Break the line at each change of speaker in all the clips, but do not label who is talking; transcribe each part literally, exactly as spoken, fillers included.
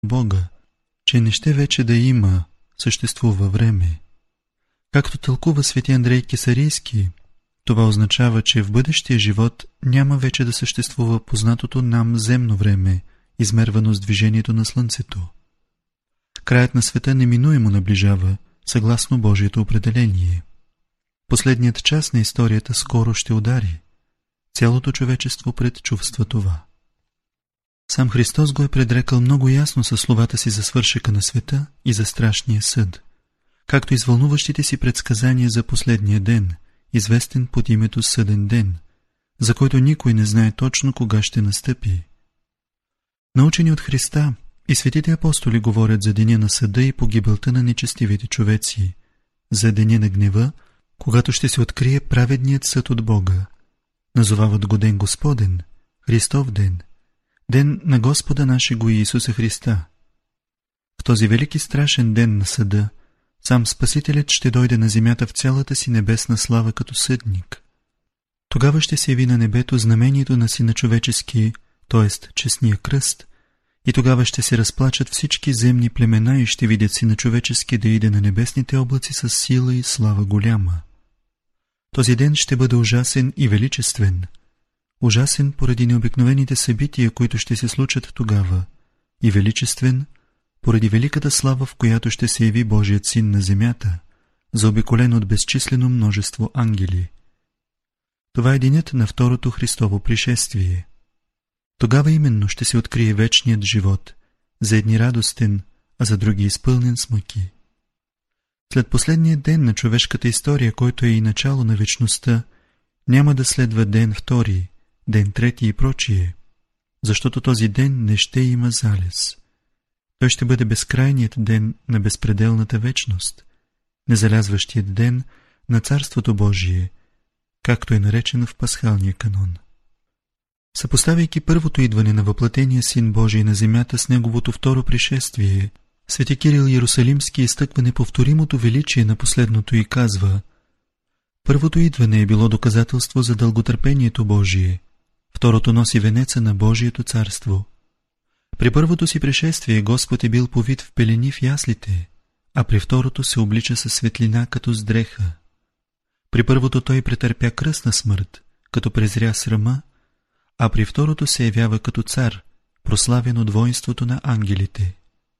Бога, че не ще вече да има, съществува време. Както тълкува свети Андрей Кесарийски, това означава, че в бъдещия живот няма вече да съществува познатото нам земно време, измервано с движението на Слънцето. Краят на света неминуемо наближава, съгласно Божието определение. Последният час на историята скоро ще удари. Цялото човечество предчувства това. Сам Христос го е предрекал много ясно със словата си за свършека на света и за страшния съд, както и с вълнуващите си предсказания за последния ден, известен под името Съден ден, за който никой не знае точно кога ще настъпи. Научени от Христа, и светите апостоли говорят за деня на съда и погибелта на нечестивите човеци, за деня на гнева, когато ще се открие праведният съд от Бога. Назовават го Ден Господен, Христов ден, ден на Господа нашего Иисуса Христа. В този велики страшен ден на съда, сам Спасителят ще дойде на земята в цялата си небесна слава като съдник. Тогава ще се яви на небето знамението на Сина човечески, т.е. честния кръст, и тогава ще се разплачат всички земни племена и ще видят Сина човечески да иде на небесните облаци с сила и слава голяма. Този ден ще бъде ужасен и величествен. Ужасен поради необикновените събития, които ще се случат тогава, и величествен поради великата слава, в която ще се яви Божият Син на земята, заобиколен от безчислено множество ангели. Това е денят на второто Христово пришествие. Тогава именно ще се открие вечният живот, за едни радостен, а за други изпълнен с мъки. След последния ден на човешката история, който е и начало на вечността, няма да следва ден втори, ден трети и прочие, защото този ден не ще има залез. Той ще бъде безкрайният ден на безпределната вечност, незалязващият ден на Царството Божие, както е наречено в пасхалния канон. Съпоставяйки първото идване на въплатения Син Божий на земята с неговото второ пришествие, свети Кирил Иерусалимски изтъква неповторимото величие на последното и казва: първото идване е било доказателство за дълготърпението Божие, второто носи венеца на Божието царство. При първото си пришествие Господ е бил повит в пелени в яслите, а при второто се облича със светлина като с дреха. При първото той претърпя кръстна смърт, като презря срама, а при второто се явява като цар, прославен от воинството на ангелите.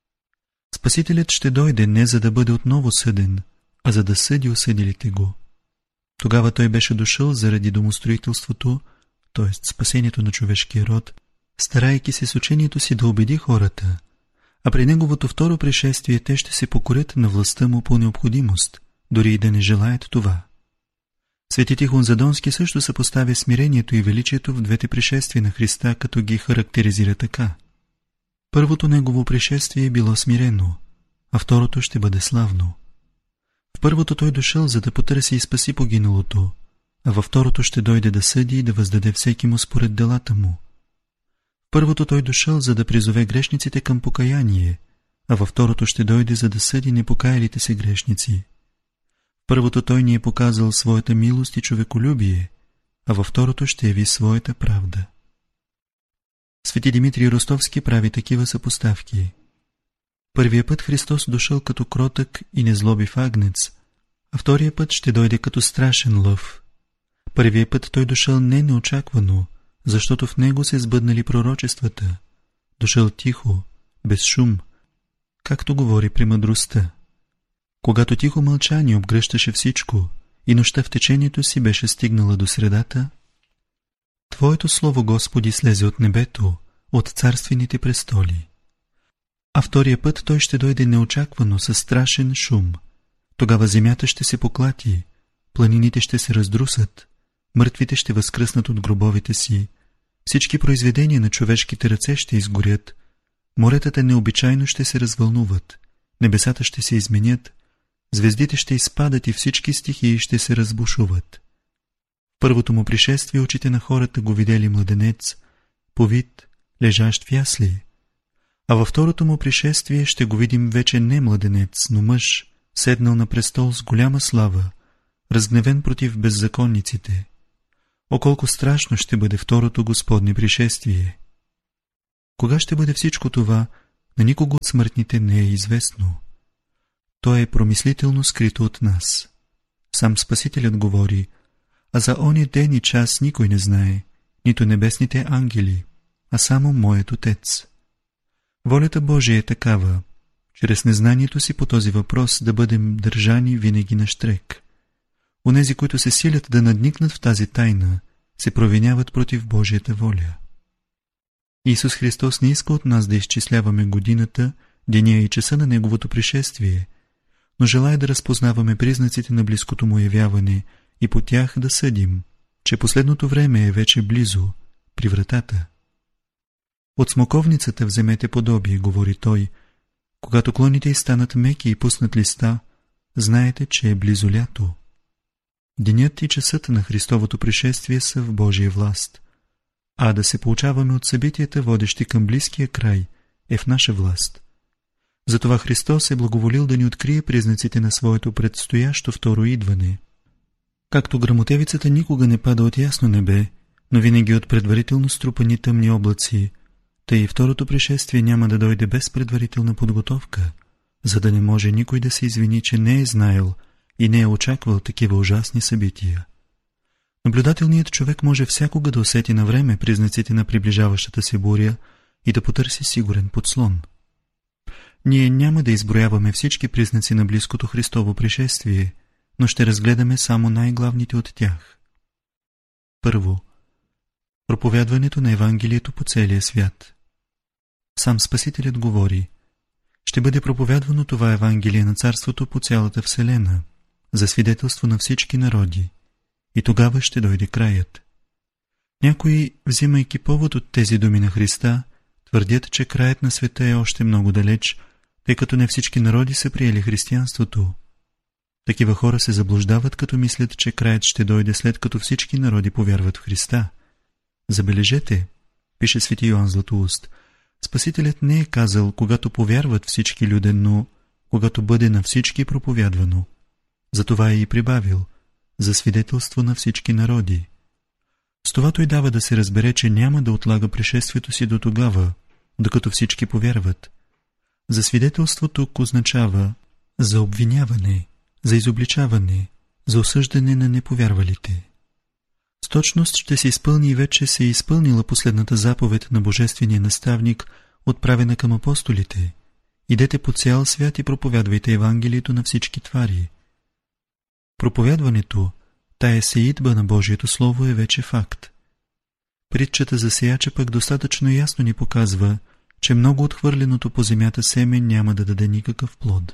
Спасителят ще дойде не за да бъде отново съден, а за да съди осъдилите го. Тогава той беше дошъл заради домостроителството, т.е. спасението на човешкия род, старайки се с учението си да убеди хората, а при неговото второ пришествие те ще се покорят на властта му по необходимост, дори и да не желаят това. Свети Тихон Задонски също съпоставя смирението и величието в двете пришествия на Христа, като ги характеризира така. Първото негово пришествие е било смирено, а второто ще бъде славно. В първото той дошъл, за да потърси и спаси погиналото, а във второто ще дойде да съди и да въздаде всеки му според делата му. В първото той дошъл, за да призове грешниците към покаяние, а във второто ще дойде, за да съди непокаялите се грешници. В първото той ни е показал своята милост и човеколюбие, а във второто ще яви своята правда. Свети Димитрий Ростовски прави такива съпоставки. Първия път Христос дошъл като кротък и незлобив агнец, а втория път ще дойде като страшен лъв. Първия път той дошъл не неочаквано, защото в него се сбъднали пророчествата. Дошъл тихо, без шум, както говори премъдростта. Когато тихо мълчание обгръщаше всичко и нощта в течението си беше стигнала до средата, Твоето слово, Господи, слезе от небето, от царствените престоли. А втория път той ще дойде неочаквано със страшен шум. Тогава земята ще се поклати, планините ще се раздрусат, мъртвите ще възкръснат от гробовете си, всички произведения на човешките ръце ще изгорят, моретата необичайно ще се развълнуват, небесата ще се изменят, звездите ще изпадат и всички стихии ще се разбушуват. В първото му пришествие очите на хората го видели младенец, повит, лежащ в ясли, а във второто му пришествие ще го видим вече не младенец, но мъж, седнал на престол с голяма слава, разгневен против беззаконниците. О, колко страшно ще бъде второто Господне пришествие! Кога ще бъде всичко това, на никого от смъртните не е известно. То е промислително скрито от нас. Сам Спасителят говори: а за оня ден и час никой не знае, нито небесните ангели, а само моят Отец. Волята Божия е такава, чрез незнанието си по този въпрос да бъдем държани винаги на щрек. Онези, които се силят да надникнат в тази тайна, се провиняват против Божията воля. Исус Христос не иска от нас да изчисляваме годината, деня и часа на Неговото пришествие, но желая да разпознаваме признаците на близкото Му явяване и по тях да съдим, че последното време е вече близо, при вратата. От смоковницата вземете подобие, говори Той. Когато клоните й станат меки и пуснат листа, знаете, че е близо лято. Денят и часът на Христовото пришествие са в Божия власт, а да се получаваме от събитията, водещи към близкия край, е в наша власт. Затова Христос е благоволил да ни открие признаците на своето предстоящо второ идване. Както гръмотевицата никога не пада от ясно небе, но винаги от предварително струпани тъмни облаци, тъй и второто пришествие няма да дойде без предварителна подготовка, за да не може никой да се извини, че не е знаел и не е очаквал такива ужасни събития. Наблюдателният човек може всякога да усети на време признаците на приближаващата се буря и да потърси сигурен подслон. Ние няма да изброяваме всички признаци на близкото Христово пришествие, но ще разгледаме само най-главните от тях. Първо, проповядването на Евангелието по целия свят. Сам Спасителят говори: ще бъде проповядвано това Евангелие на Царството по цялата вселена, за свидетелство на всички народи, и тогава ще дойде краят. Някои, взимайки повод от тези думи на Христа, твърдят, че краят на света е още много далеч, тъй като не всички народи са приели християнството. Такива хора се заблуждават, като мислят, че краят ще дойде след като всички народи повярват в Христа. Забележете, пише свети Йоан Златоуст, Спасителят не е казал, когато повярват всички люде, но когато бъде на всички проповядвано. Затова е и прибавил: за свидетелство на всички народи. С това той дава да се разбере, че няма да отлага пришествието си до тогава, докато всички повярват. За свидетелство тук означава за обвиняване, за изобличаване, за осъждане на неповярвалите. С точност ще се изпълни и вече се е изпълнила последната заповед на Божествения наставник, отправена към апостолите: идете по цял свят и проповядвайте Евангелието на всички твари. Проповядването, тая сеитба на Божието Слово, е вече факт. Притчата за сеяча пък достатъчно ясно ни показва, че много отхвърленото по земята семе няма да даде никакъв плод.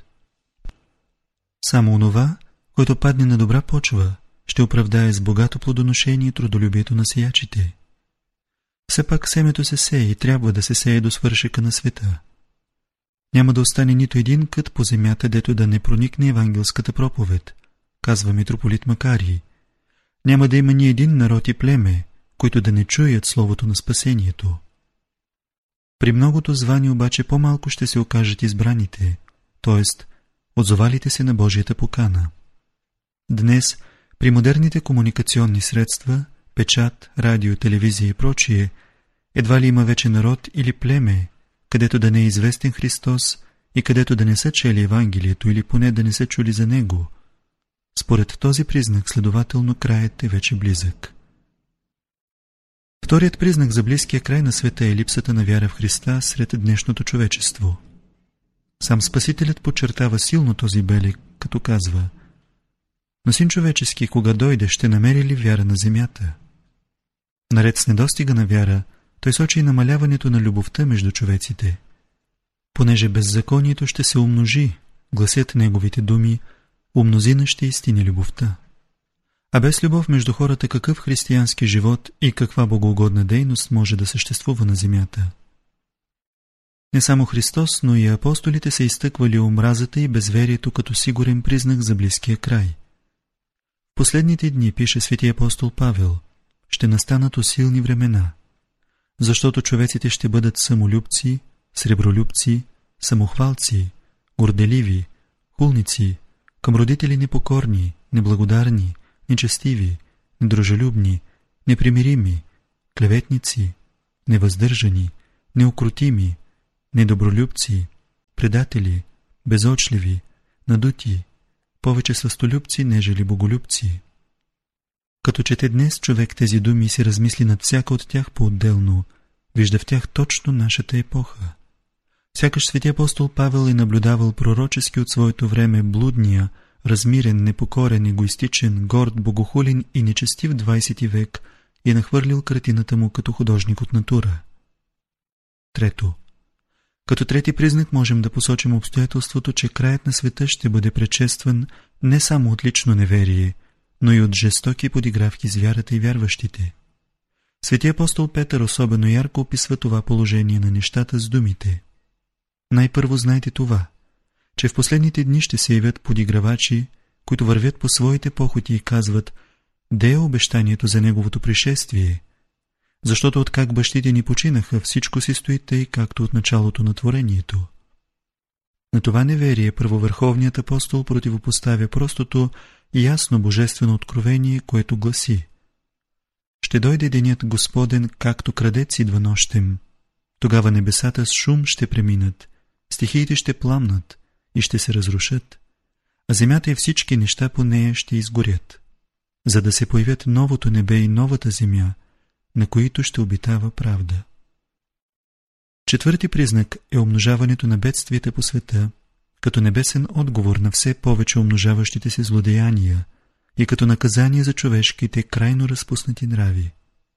Само онова, което падне на добра почва, ще оправдае с богато плодоношение трудолюбието на сеячите. Все пак семето се сее и трябва да се сее до свършека на света. Няма да остане нито един кът по земята, дето да не проникне евангелската проповед, казва митрополит Макарий. Няма да има ни един народ и племе, които да не чуят словото на спасението. При многото звани обаче по-малко ще се окажат избраните, т.е. отзовалите се на Божията покана. Днес, при модерните комуникационни средства, печат, радио, телевизия и прочие, едва ли има вече народ или племе, където да не е известен Христос и където да не са чели Евангелието или поне да не са чули за Него. Според този признак, следователно, краят е вече близък. Вторият признак за близкия край на света е липсата на вяра в Христа сред днешното човечество. Сам Спасителят подчертава силно този белег, като казва: но Син човечески, кога дойде, ще намери ли вяра на земята? Наред с недостига на вяра, той сочи и намаляването на любовта между човеците. Понеже беззаконието ще се умножи, гласят неговите думи, умнозина ще истини любовта. А без любов между хората какъв християнски живот и каква богоугодна дейност може да съществува на земята? Не само Христос, но и апостолите са изтъквали омразата и безверието като сигурен признак за близкия край. В последните дни, пише свети апостол Павел, ще настанат усилни времена, защото човеците ще бъдат самолюбци, сребролюбци, самохвалци, горделиви, хулници, към родители непокорни, неблагодарни, нечестиви, недружелюбни, непримирими, клеветници, невъздържани, неукротими, недобролюбци, предатели, безочливи, надути, повече сластолюбци, нежели боголюбци. Като чете днес човек тези думи и се размисли над всяка от тях по-отделно, вижда в тях точно нашата епоха. Сякаш свети апостол Павел е наблюдавал пророчески от своето време блудния, размирен, непокорен, егоистичен, горд, богохулен и нечестив двайсети век и е нахвърлил картината му като художник от натура. Трето. Като трети признак можем да посочим обстоятелството, че краят на света ще бъде предшестван не само от лично неверие, но и от жестоки подигравки с вярата и вярващите. Свети апостол Петър особено ярко описва това положение на нещата с думите: най-първо знайте това, че в последните дни ще се явят подигравачи, които вървят по своите похоти и казват: де е обещанието за неговото пришествие? Защото откак бащите ни починаха, всичко си стои тъй, както от началото на творението. На това неверие първовърховният апостол противопоставя простото и ясно божествено откровение, което гласи: ще дойде денят Господен, както крадец идва нощем. Тогава небесата с шум ще преминат, стихиите ще пламнат и ще се разрушат, а земята и всички неща по нея ще изгорят, за да се появят новото небе и новата земя, на които ще обитава правда. Четвърти признак е умножаването на бедствията по света, като небесен отговор на все повече умножаващите се злодеяния и като наказание за човешките крайно разпуснати нрави.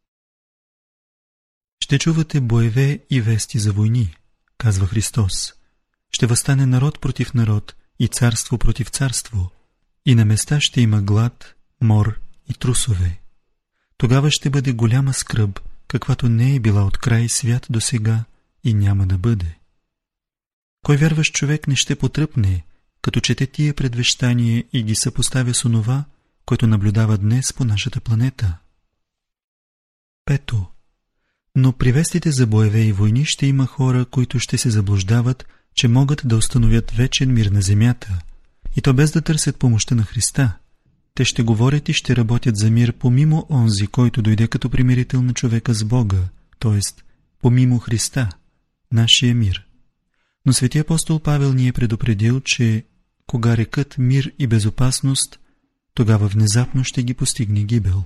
Ще чувате боеве и вести за войни, казва Христос. Ще въстане народ против народ и царство против царство, и на места ще има глад, мор и трусове. Тогава ще бъде голяма скръб, каквато не е била от край свят до сега и няма да бъде. Кой вярващ човек не ще потръпне, като чете тия предвещания и ги съпоставя с онова, което наблюдава днес по нашата планета? Пето. Но при вестите за боеве и войни ще има хора, които ще се заблуждават, че могат да установят вечен мир на земята, и то без да търсят помощта на Христа. Те ще говорят и ще работят за мир помимо онзи, който дойде като примирител на човека с Бога, т.е. помимо Христа, нашия мир. Но свети апостол Павел ни е предупредил, че кога рекат мир и безопасност, тогава внезапно ще ги постигне гибел.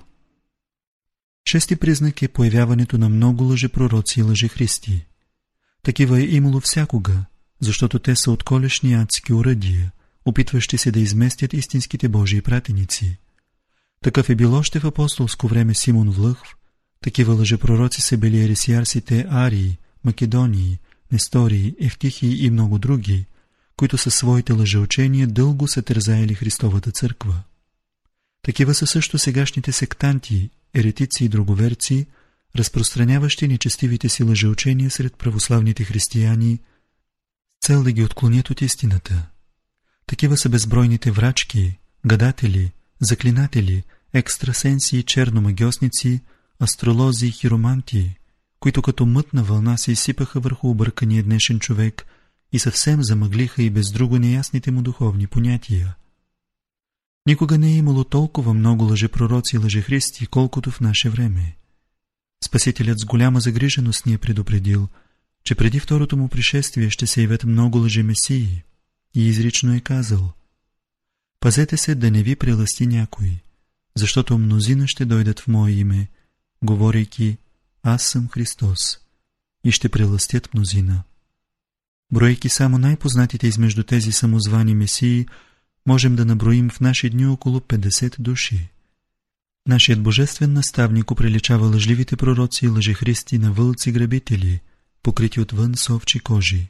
Шести признак е появяването на много лъжепророци и лъжехристи. Такива е имало всякога, защото те са отколешни адски уръдия, опитващи се да изместят истинските Божии пратеници. Такъв е бил още в апостолско време Симон Влъхв, такива лъжепророци са били ересиарсите Арии, Македонии, Нестории, Евтихии и много други, които със своите лъжеучения дълго са тързаели Христовата църква. Такива са също сегашните сектанти, еретици и друговерци, разпространяващи нечестивите си лъжеучения сред православните християни, с цел да ги отклонят от истината. Такива са безбройните врачки, гадатели, заклинатели, екстрасенси, черномагьосници, астролози и хироманти, които като мътна вълна се изсипаха върху объркания днешен човек и съвсем замъглиха и без друго неясните му духовни понятия. Никога не е имало толкова много лъжепророци и лъжехристи, колкото в наше време. Спасителят с голяма загриженост ни е предупредил, че преди второто му пришествие ще се явят много лъжемесии, и изрично е казал: пазете се да не ви прелъсти някой, защото мнозина ще дойдат в мое име, говорейки: аз съм Христос, и ще прелъстят мнозина. Броейки само най-познатите измежду тези самозвани месии, можем да наброим в наши дни около петдесет души. Нашият божествен наставник оприличава лъжливите пророци и лъжехристи на вълци-грабители, покрити отвън с овчи кожи.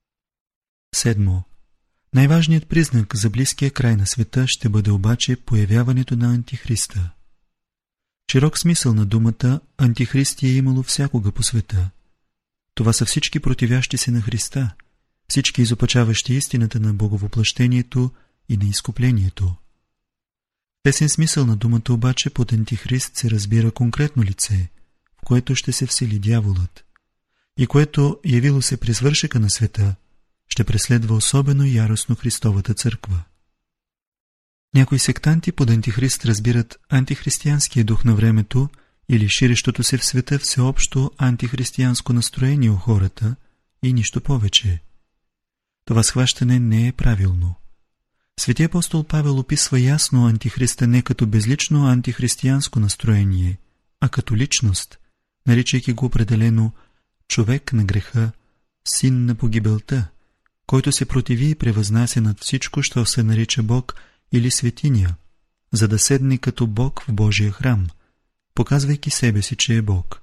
Седмо. Най-важният признак за близкия край на света ще бъде обаче появяването на Антихриста. Широк смисъл на думата Антихристи е имало всякога по света. Това са всички противящи се на Христа, всички изопачаващи истината на боговоплъщението и на изкуплението. В тесен смисъл на думата обаче под Антихрист се разбира конкретно лице, в което ще се всели дяволът, и което, явило се при свършека на света, ще преследва особено яростно Христовата църква. Някои сектанти под Антихрист разбират антихристиянския дух на времето или ширещото се в света всеобщо антихристиянско настроение у хората и нищо повече. Това схващане не е правилно. Свети апостол Павел описва ясно антихриста не като безлично антихристиянско настроение, а като личност, наричайки го определено човек на греха, син на погибелта, който се противи и превъзнася над всичко, що се нарича Бог или светиня, за да седне като Бог в Божия храм, показвайки себе си, че е Бог.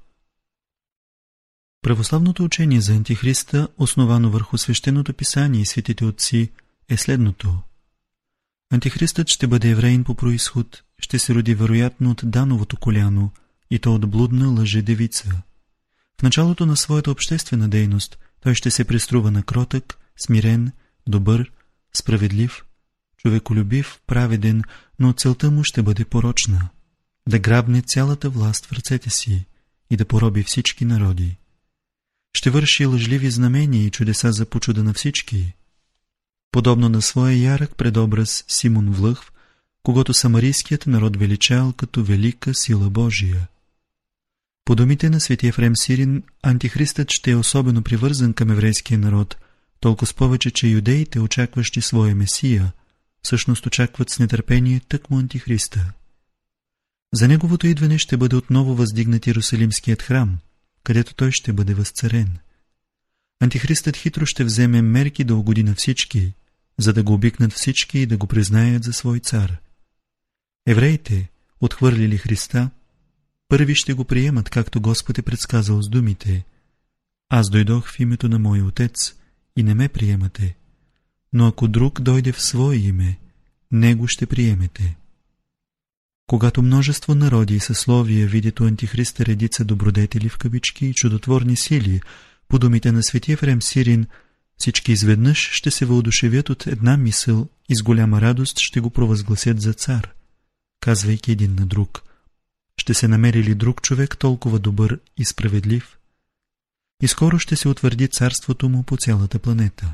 Православното учение за антихриста, основано върху свещеното писание и светите отци, е следното. Антихристът ще бъде евреин по произход, ще се роди вероятно от Дановото коляно, и то от блудна лъжедевица. В началото на своята обществена дейност той ще се преструва на кротък, смирен, добър, справедлив, човеколюбив, праведен, но целта му ще бъде порочна – да грабне цялата власт в ръцете си и да пороби всички народи. Ще върши лъжливи знамения и чудеса за почуда на всички. Подобно на своя ярък предобраз Симон Влъхв, когато самарийският народ величал като велика сила Божия. По думите на свети Ефрем Сирин, антихристът ще е особено привързан към еврейския народ, толкова с повече, че юдеите, очакващи своя Месия, всъщност очакват с нетърпение тъкмо антихриста. За неговото идване ще бъде отново въздигнат Иерусалимският храм, където той ще бъде възцарен. Антихристът хитро ще вземе мерки да угоди на всички, за да го обикнат всички и да го признаят за свой цар. Евреите, отхвърлили Христа, първи ще го приемат, както Господ е предсказал с думите: «Аз дойдох в името на мой Отец и не ме приемате, но ако друг дойде в свое име, него ще приемете». Когато множество народи и съсловия видят у антихриста редица добродетели в кавички и чудотворни сили, по думите на свети Ефрем Сирин, всички изведнъж ще се въодушевят от една мисъл и с голяма радост ще го провъзгласят за цар, казвайки един на друг: ще се намери ли друг човек толкова добър и справедлив? И скоро ще се утвърди царството му по цялата планета.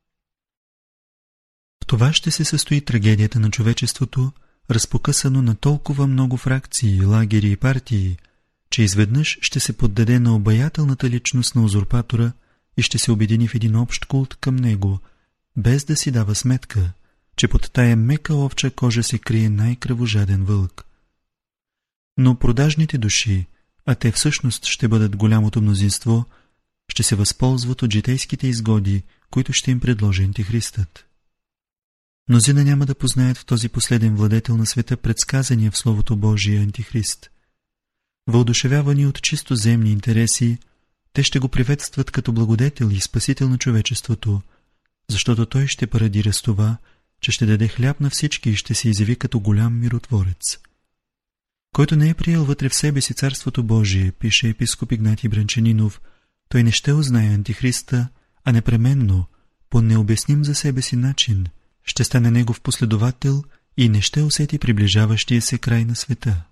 В това ще се състои трагедията на човечеството, разпокъсано на толкова много фракции, лагери и партии, че изведнъж ще се поддаде на обаятелната личност на узурпатора и ще се обедини в един общ култ към него, без да си дава сметка, че под тая мека овча кожа се крие най-кръвожаден вълк. Но продажните души, а те всъщност ще бъдат голямото мнозинство, ще се възползват от житейските изгоди, които ще им предложи антихристът. Мнозина няма да познаят в този последен владетел на света предсказания в Словото Божие антихрист. Въодушевявани от чисто земни интереси, те ще го приветстват като благодетел и спасител на човечеството, защото той ще парадира с това, че ще даде хляб на всички и ще се изяви като голям миротворец. Който не е приел вътре в себе си Царството Божие, пише епископ Игнатий Брянчанинов, той не ще узнае антихриста, а непременно, по необясним за себе си начин, ще стане негов последовател и не ще усети приближаващия се край на света.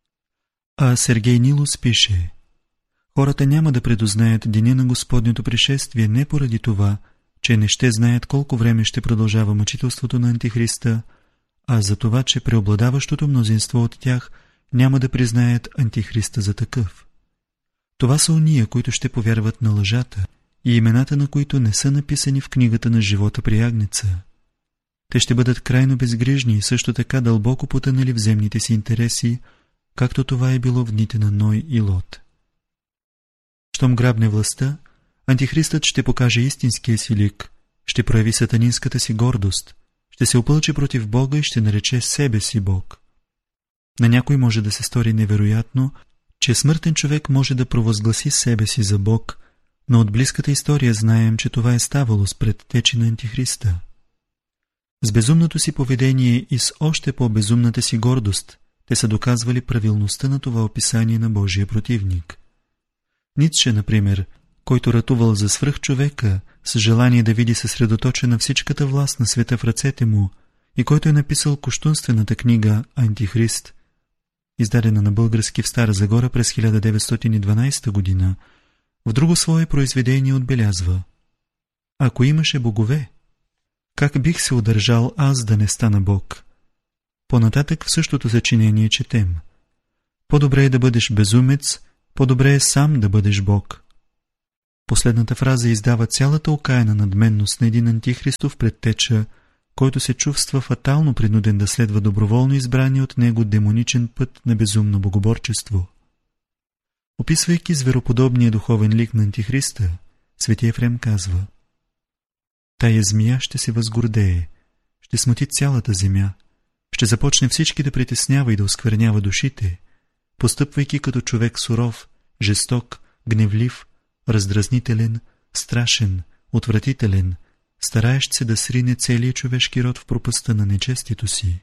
А Сергей Нилус пише: хората няма да предознаят деня на Господнето пришествие не поради това, че не ще знаят колко време ще продължава мъчителството на антихриста, а за това, че преобладаващото мнозинство от тях няма да признаят антихриста за такъв. Това са ония, които ще повярват на лъжата и имената на които не са написани в книгата на живота при Агнеца. Те ще бъдат крайно безгрижни и също така дълбоко потънали в земните си интереси, както това е било в дните на Ной и Лот. Щом грабне властта, антихристът ще покаже истинския си лик, ще прояви сатанинската си гордост, ще се опълчи против Бога и ще нарече себе си Бог. На някой може да се стори невероятно, че смъртен човек може да провъзгласи себе си за Бог, но от близката история знаем, че това е ставало с предтечи на антихриста. С безумното си поведение и с още по-безумната си гордост те са доказвали правилността на това описание на Божия противник. Ницше, например, който ратувал за свръхчовека с желание да види съсредоточена всичката власт на света в ръцете му и който е написал кощунствената книга «Антихрист», издадена на български в Стара Загора през хиляда деветстотин и дванадесета година, в друго свое произведение отбелязва: ако имаше богове, как бих се удържал аз да не стана Бог? По-нататък в същото съчинение четем: по-добре е да бъдеш безумец, по-добре е сам да бъдеш Бог. Последната фраза издава цялата окаяна надменност на един антихристов предтеча, който се чувства фатално принуден да следва доброволно избрания от него демоничен път на безумно богоборчество. Описвайки звероподобния духовен лик на антихриста, свети Ефрем казва: тая змия ще се възгордее, ще смути цялата земя, ще започне всички да притеснява и да осквернява душите, постъпвайки като човек суров, жесток, гневлив, раздразнителен, страшен, отвратителен, стараещ се да срине целия човешки род в пропастта на нечестието си.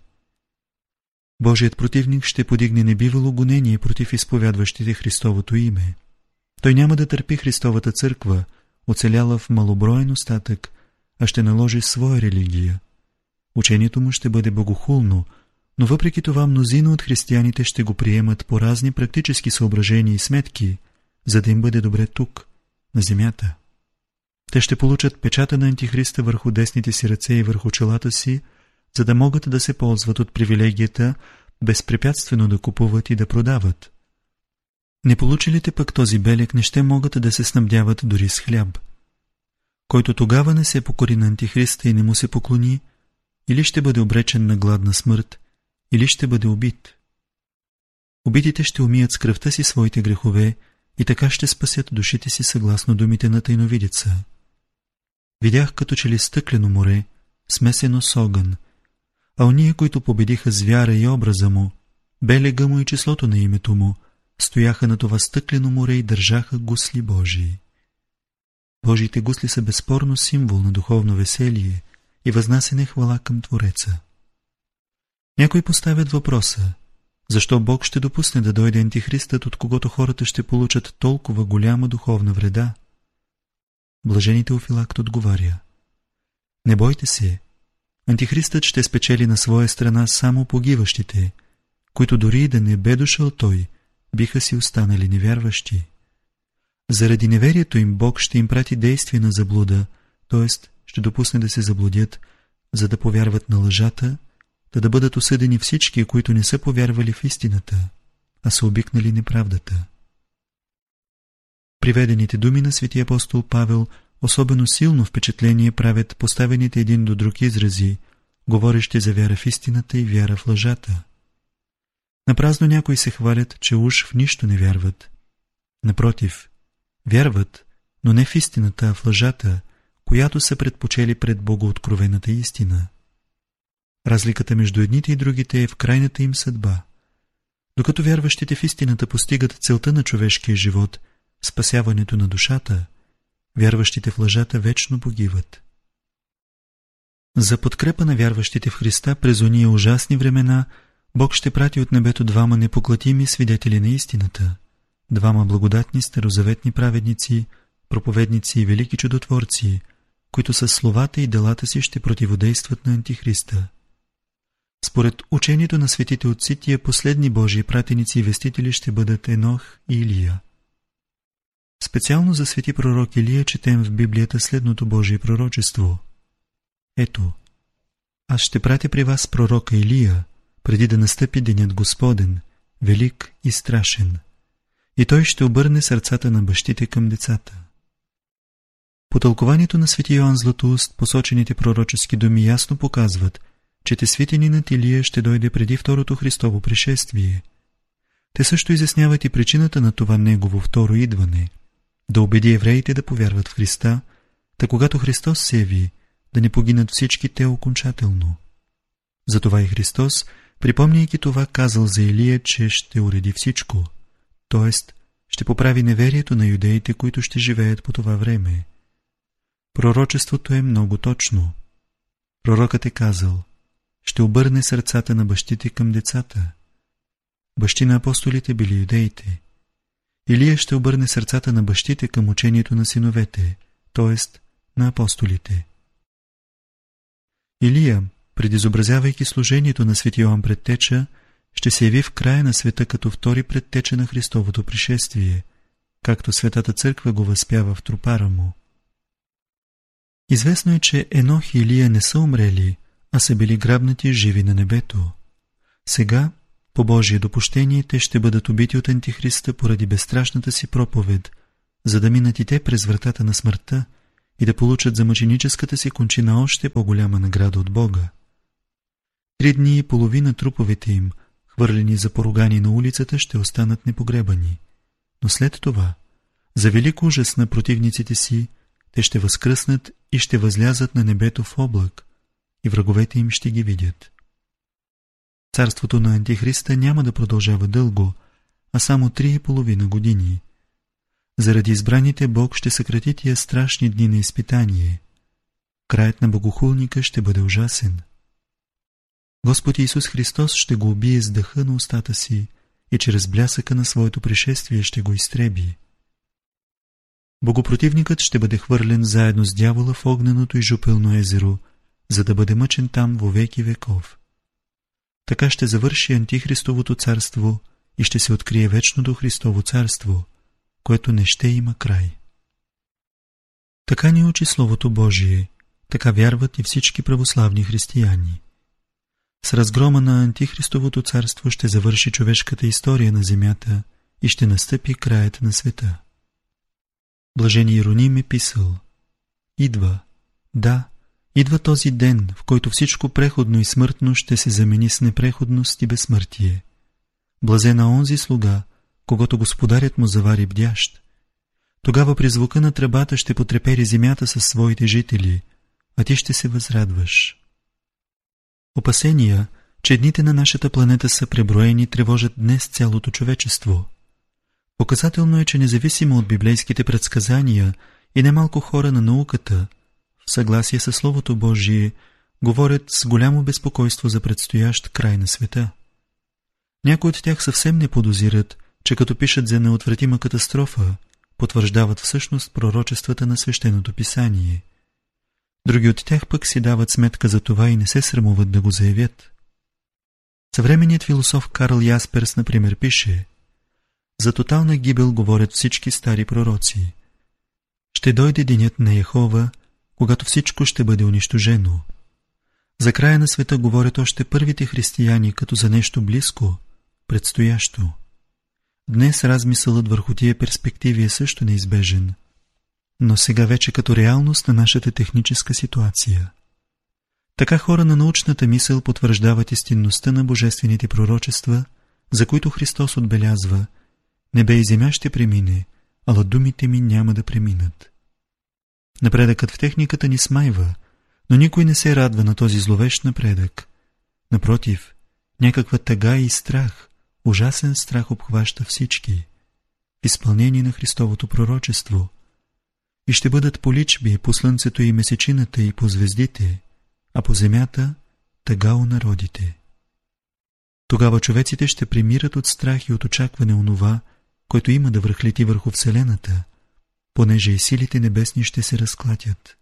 Божият противник ще подигне небивало гонение против изповядващите Христовото име. Той няма да търпи Христовата църква, оцеляла в малоброен остатък, а ще наложи своя религия. Учението му ще бъде богохулно, но въпреки това мнозина от християните ще го приемат по разни практически съображения и сметки, за да им бъде добре тук, на земята. Те ще получат печата на антихриста върху десните си ръце и върху челата си, за да могат да се ползват от привилегията безпрепятствено да купуват и да продават. Не получилите пък този белег не ще могат да се снабдяват дори с хляб. Който тогава не се покори на антихриста и не му се поклони, или ще бъде обречен на гладна смърт, или ще бъде убит. Убитите ще умият с кръвта си своите грехове и така ще спасят душите си съгласно думите на тайновидеца. Видях като че ли стъклено море, смесено с огън, а ония, които победиха с вяра и образа му, белега му и числото на името му, стояха на това стъклено море и държаха гусли Божии. Божиите гусли са безспорно символ на духовно веселие и възнасене хвала към Твореца. Някои поставят въпроса: защо Бог ще допусне да дойде антихристът, от когото хората ще получат толкова голяма духовна вреда? Блажени Теофилакт отговаря: не бойте се, антихристът ще спечели на своя страна само погиващите, които дори и да не бе дошъл той, биха си останали невярващи. Заради неверието им Бог ще им прати действие на заблуда, т.е. ще допусне да се заблудят, за да повярват на лъжата, да да бъдат осъдени всички, които не са повярвали в истината, а са обикнали неправдата. Приведените думи на светия апостол Павел особено силно впечатление правят поставените един до друг изрази, говорещи за вяра в истината и вяра в лъжата. Напразно някои се хвалят, че уж в нищо не вярват. Напротив, вярват, но не в истината, а в лъжата, която са предпочели пред богооткровената истина. Разликата между едните и другите е в крайната им съдба. Докато вярващите в истината постигат целта на човешкия живот, спасяването на душата, вярващите в лъжата вечно погиват. За подкрепа на вярващите в Христа през ония ужасни времена Бог ще прати от небето двама непоклатими свидетели на истината, двама благодатни старозаветни праведници, проповедници и велики чудотворци, които със словата и делата си ще противодействат на антихриста. Според учението на светите отци, тия последни Божии пратеници и вестители ще бъдат Енох и Илия. Специално за свети пророк Илия четем в Библията следното Божие пророчество: ето, аз ще пратя при вас пророка Илия, преди да настъпи денят Господен, велик и страшен, и той ще обърне сърцата на бащите към децата. По тълкованието на свети Йоан Златоуст, посочените пророчески думи ясно показват, че тесвитянинът Илия ще дойде преди второто Христово пришествие. Те също изясняват и причината на това негово второ идване, да убеди евреите да повярват в Христа, та когато Христос се яви, да не погинат всички те окончателно. Затова и Христос, припомняйки това, казал за Илия, че ще уреди всичко, т.е. ще поправи неверието на юдеите, които ще живеят по това време. Пророчеството е много точно. Пророкът е казал: ще обърне сърцата на бащите към децата. Бащи на апостолите били юдеите. Илия ще обърне сърцата на бащите към учението на синовете, т.е. на апостолите. Илия, предизобразявайки служението на свети Йоан Предтеча, ще се яви в края на света като втори предтеча на Христовото пришествие, както Светата Църква го възпява в тропара му. Известно е, че Енох и Илия не са умрели, а са били грабнати живи на небето. Сега, по Божие допущение, те ще бъдат убити от антихриста поради безстрашната си проповед, за да минат и те през вратата на смъртта и да получат за мъченическата си кончина още по-голяма награда от Бога. Три дни и половина труповете им, хвърлени за поругани на улицата, ще останат непогребани. Но след това, за велик ужас на противниците си, те ще възкръснат и ще възлязат на небето в облак, и враговете им ще ги видят. Царството на Антихриста няма да продължава дълго, а само три и половина години. Заради избраните Бог ще съкрати тия страшни дни на изпитание. Краят на богохулника ще бъде ужасен. Господ Исус Христос ще го убие с дъха на устата си и чрез блясъка на своето пришествие ще го изтреби. Богопротивникът ще бъде хвърлен заедно с дявола в огненото и жупелно езеро, за да бъде мъчен там во веки веков. Така ще завърши Антихристовото царство и ще се открие вечното Христово царство, което не ще има край. Така ни учи Словото Божие, така вярват и всички православни християни. С разгрома на Антихристовото царство ще завърши човешката история на земята и ще настъпи краят на света. Блажен Иероним е писал: идва, да, идва този ден, в който всичко преходно и смъртно ще се замени с непреходност и безсмъртие. Блазен онзи слуга, когато господарят му завари бдящ. Тогава при звука на тръбата ще потрепери земята със своите жители, а ти ще се възрадваш. Опасения, че дните на нашата планета са преброени, тревожат днес цялото човечество. Показателно е, че независимо от библейските предсказания и немалко хора на науката, в съгласие със Словото Божие, говорят с голямо безпокойство за предстоящ край на света. Някои от тях съвсем не подозират, че като пишат за неотвратима катастрофа, потвърждават всъщност пророчествата на Свещеното писание. Други от тях пък си дават сметка за това и не се срамуват да го заявят. Съвременният философ Карл Ясперс, например, пише: за тотална гибел говорят всички стари пророци. Ще дойде денят на Йехова, когато всичко ще бъде унищожено. За края на света говорят още първите християни като за нещо близко, предстоящо. Днес размисълът върху тия перспективи е също неизбежен, но сега вече като реалност на нашата техническа ситуация. Така хора на научната мисъл потвърждават истинността на божествените пророчества, за които Христос отбелязва: небе и земя ще премине, ала думите ми няма да преминат. Напредъкът в техниката ни смайва, но никой не се радва на този зловещ напредък. Напротив, някаква тъга и страх, ужасен страх обхваща всички, в изпълнение на Христовото пророчество. И ще бъдат по личби, по слънцето и месечината и по звездите, а по земята тъга у народите. Тогава човеците ще примират от страх и от очакване онова, което има да връхлети върху Вселената, понеже и силите небесни ще се разклатят.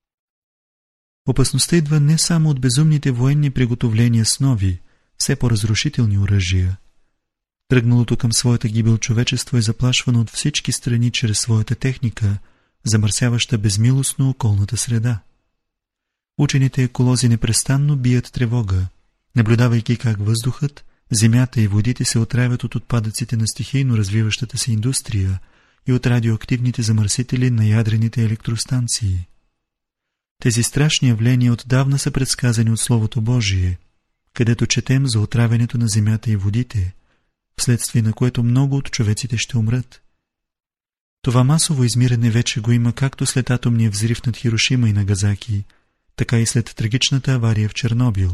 Опасността идва не само от безумните военни приготовления с нови, все по-разрушителни оръжия. Тръгналото към своята гибел човечество е заплашвано от всички страни чрез своята техника, замърсяваща безмилостно околната среда. Учените еколози непрестанно бият тревога, наблюдавайки как въздухът, земята и водите се отравят от отпадъците на стихийно развиващата се индустрия и от радиоактивните замърсители на ядрените електростанции. Тези страшни явления отдавна са предсказани от Словото Божие, където четем за отравянето на земята и водите, вследствие на което много от човеците ще умрат. Това масово измиране вече го има както след атомния взрив над Хирошима и Нагазаки, така и след трагичната авария в Чернобил.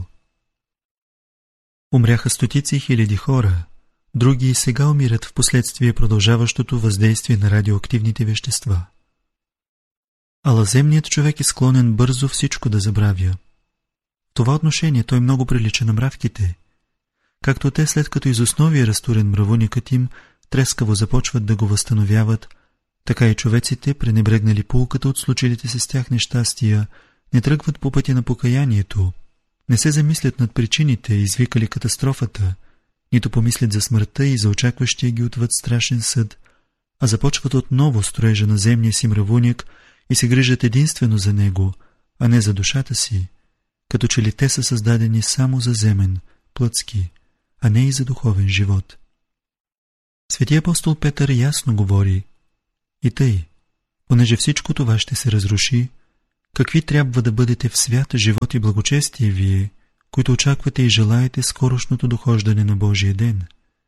Умряха стотици хиляди хора, други и сега умират в последствие продължаващото въздействие на радиоактивните вещества. Ала земният човек е склонен бързо всичко да забравя. В това отношение той много прилича на мравките. Както те, след като из основи е разтурен мравуникът им, трескаво започват да го възстановяват, така и човеците, пренебрегнали поуката от случилите се с тях нещастия, не тръгват по пътя на покаянието, не се замислят над причините, извикали катастрофата, нито помислят за смъртта и за очакващия ги отвъд страшен съд, а започват отново строежа на земния си мравуник и се грижат единствено за него, а не за душата си, като че ли те са създадени само за земен, плътски, а не и за духовен живот. Свети апостол Петър ясно говори: И тъй, понеже всичко това ще се разруши, какви трябва да бъдете в свят, живот и благочестие вие, които очаквате и желаете скорошното дохождане на Божия ден?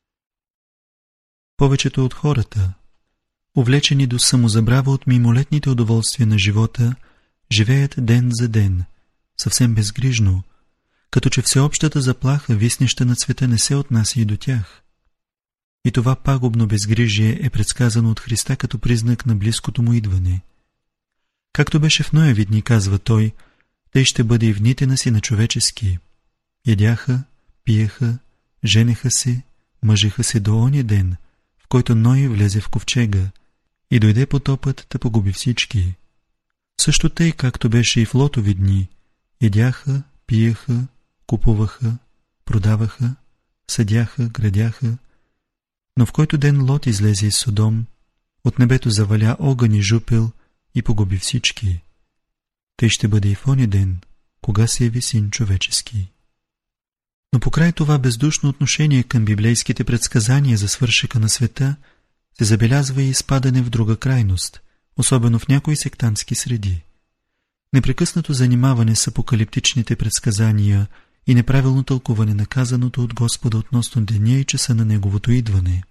Повечето от хората, увлечени до самозабрава от мимолетните удоволствия на живота, живеят ден за ден, съвсем безгрижно, като че всеобщата заплаха, виснеща на света, не се отнася и до тях. И това пагубно безгрижие е предсказано от Христа като признак на близкото му идване. Както беше в Ноеви дни, казва той, тъй ще бъде и в дните на Сина човечески. Ядяха, пиеха, женеха се, мъжеха се до оня ден, в който Ной влезе в ковчега, и дойде потопът да погуби всички. Също тъй, както беше и в Лотови дни, ядяха, пиеха, купуваха, продаваха, съдяха, градяха, но в който ден Лот излезе из Содом, от небето заваля огън и жупел и погуби всички. Тъй ще бъде и в оня ден, кога се яви Син човечески. Но покрай това бездушно отношение към библейските предсказания за свършека на света се забелязва и изпадане в друга крайност, особено в някои сектантски среди. Непрекъснато занимаване с апокалиптичните предсказания и неправилно тълкуване на казаното от Господа относно деня и часа на Неговото идване.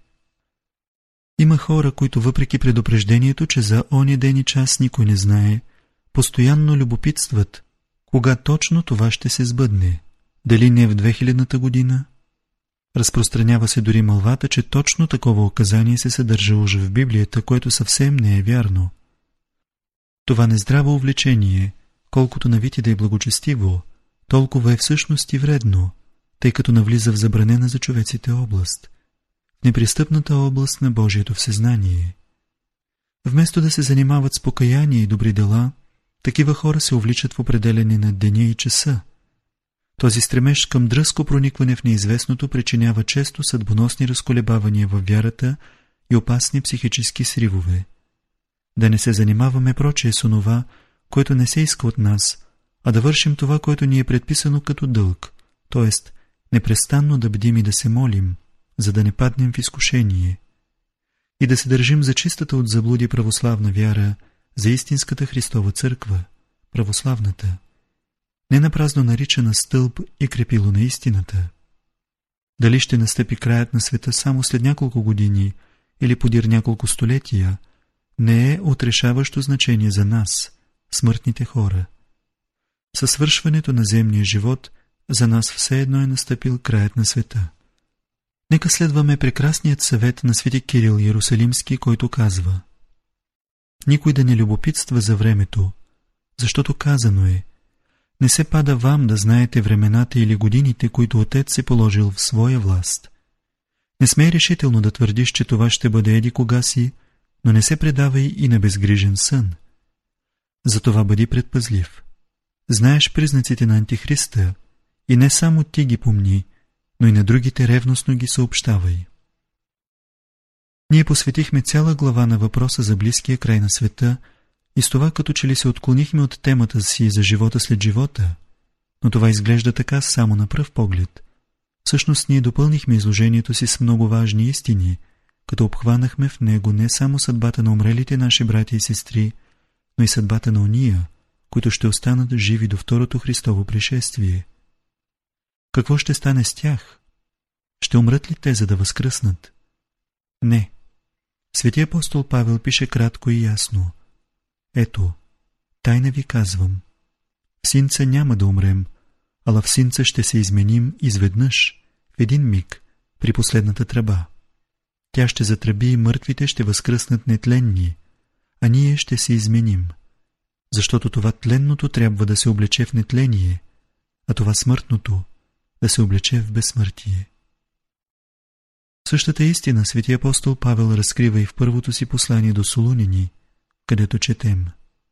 Има хора, които въпреки предупреждението, че за оня ден и час никой не знае, постоянно любопитстват, кога точно това ще се сбъдне, дали не в две хилядната година. Разпространява се дори мълвата, че точно такова указание се съдържа уж в Библията, което съвсем не е вярно. Това нездраво увлечение, колкото на вид и да е благочестиво, толкова е всъщност и вредно, тъй като навлиза в забранена за човеците област, в непристъпната област на Божието всезнание. Вместо да се занимават с покаяние и добри дела, такива хора се увличат в определене на деня и часа. Този стремеж към дръзко проникване в неизвестното причинява често съдбоносни разколебавания във вярата и опасни психически сривове. Да не се занимаваме прочее с онова, което не се иска от нас, а да вършим това, което ни е предписано като дълг, т.е. непрестанно да бдим и да се молим, за да не паднем в изкушение, и да се държим за чистата от заблуди православна вяра, за истинската Христова църква, православната, не напразно наричана стълб и крепило на истината. Дали ще настъпи краят на света само след няколко години или подир няколко столетия, не е от решаващо значение за нас, смъртните хора. Със свършването на земния живот за нас все едно е настъпил краят на света. Нека следваме прекрасният съвет на свети Кирил Иерусалимски, който казва: никой да не любопитства за времето, защото казано е: не се пада вам да знаете времената или годините, които Отец е положил в своя власт. Не смей решително да твърдиш, че това ще бъде еди кога си, но не се предавай и на безгрижен сън. Затова бъди предпазлив. Знаеш признаците на Антихриста и не само ти ги помни, но и на другите ревностно ги съобщавай. Ние посветихме цяла глава на въпроса за близкия край на света и с това като че ли се отклонихме от темата си за живота след живота, но това изглежда така само на пръв поглед. Всъщност ние допълнихме изложението си с много важни истини, като обхванахме в него не само съдбата на умрелите наши братя и сестри, но и съдбата на ония, които ще останат живи до второто Христово пришествие. Какво ще стане с тях? Ще умрат ли те, за да възкръснат? Не. Свети апостол Павел пише кратко и ясно: ето, тайна ви казвам, в синца няма да умрем, ала в синца ще се изменим изведнъж, в един миг, при последната тръба. Тя ще затръби и мъртвите ще възкръснат нетленни, а ние ще се изменим, защото това тленното трябва да се облече в нетление, а това смъртното да се облече в безсмъртие. Същата истина свети апостол Павел разкрива и в първото си послание до Солунини, където четем: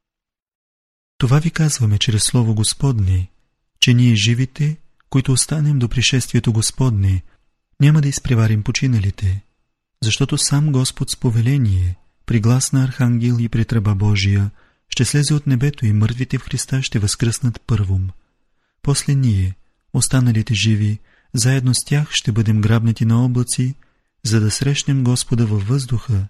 това ви казваме чрез Слово Господне, че ние живите, които останем до пришествието Господне, няма да изпреварим починалите, защото сам Господ с повеление, при глас на архангел и при тръба Божия, ще слезе от небето и мъртвите в Христа ще възкръснат първом. После ние, останалите живи, заедно с тях ще бъдем грабнати на облаци, за да срещнем Господа във въздуха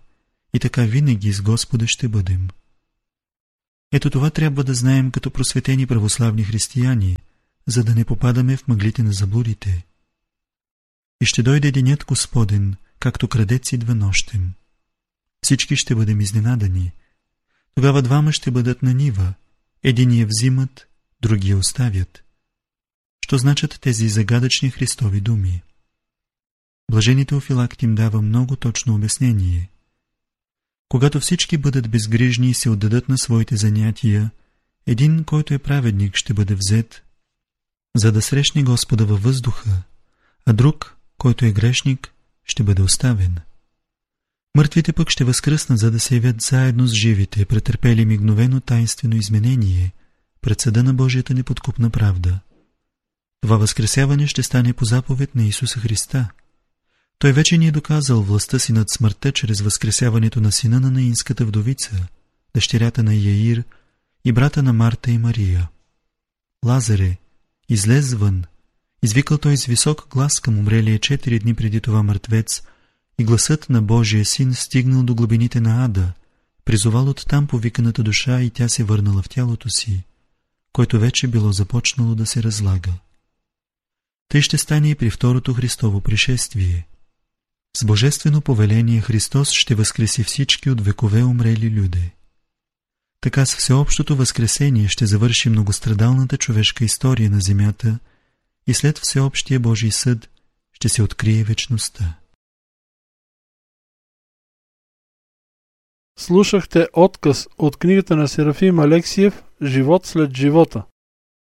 и така винаги с Господа ще бъдем. Ето това трябва да знаем като просветени православни християни, за да не попадаме в мъглите на заблудите. И ще дойде денят Господен, както крадец идва нощем. Всички ще бъдем изненадани. Тогава двама ще бъдат на нива, единия взимат, другия оставят. Що значат тези загадъчни Христови думи? Блажени Теофилакт им дава много точно обяснение. Когато всички бъдат безгрижни и се отдадат на своите занятия, един, който е праведник, ще бъде взет, за да срещне Господа във въздуха, а друг, който е грешник, ще бъде оставен. Мъртвите пък ще възкръснат, за да се явят заедно с живите, претърпели мигновено таинствено изменение пред съда на Божията неподкупна правда. Това възкресяване ще стане по заповед на Исуса Христа. Той вече ни е доказал властта си над смъртта чрез възкресяването на сина на наинската вдовица, дъщерята на Яир и брата на Марта и Мария. Лазаре, излез вън, извикал той с висок глас към умрелия четири дни преди това мъртвец, и гласът на Божия син стигнал до глубините на ада, призовал оттам повиканата душа и тя се върнала в тялото си, което вече било започнало да се разлага. Тъй ще стане и при второто Христово пришествие. С божествено повеление Христос ще възкреси всички от векове умрели люде. Така с всеобщото възкресение ще завърши многострадалната човешка история на земята и след всеобщия Божий съд ще се открие вечността.
Слушахте отказ от книгата на Серафим Алексиев «Живот след живота».